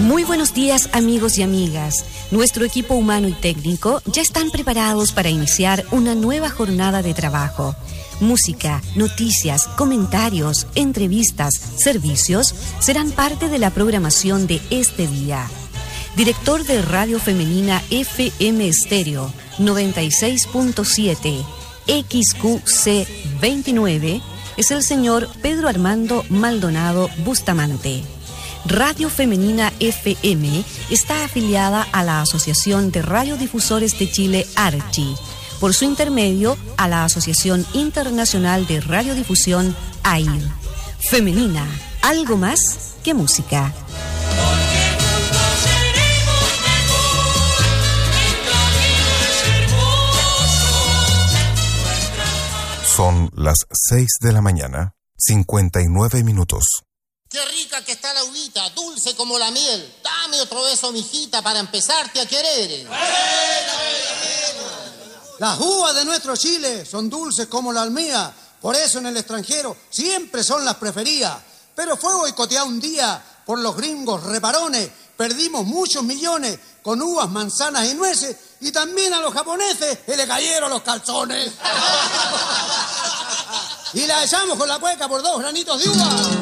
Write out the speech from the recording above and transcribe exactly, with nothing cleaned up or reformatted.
Muy buenos días, amigos y amigas. Nuestro equipo humano y técnico ya están preparados para iniciar una nueva jornada de trabajo. Música, noticias, comentarios, entrevistas, servicios serán parte de la programación de este día. Director de Radio Femenina F M Estéreo noventa y seis punto siete, X Q C veintinueve, es el señor Pedro Armando Maldonado Bustamante. Radio Femenina F M está afiliada a la Asociación de Radiodifusores de Chile, ARCHI, por su intermedio a la Asociación Internacional de Radiodifusión, A I R. Femenina, algo más que música. Son las seis de la mañana, cincuenta y nueve minutos. ¡Qué rica que está la uvita, dulce como la miel! Dame otro beso, mijita, para empezarte a querer. Las uvas de nuestro Chile son dulces como la almía, por eso en el extranjero siempre son las preferidas. Pero fue boicoteado un día por los gringos reparones, perdimos muchos millones con uvas, manzanas y nueces, y también a los japoneses se le cayeron los calzones. Y la echamos con la cueca por dos granitos de uva.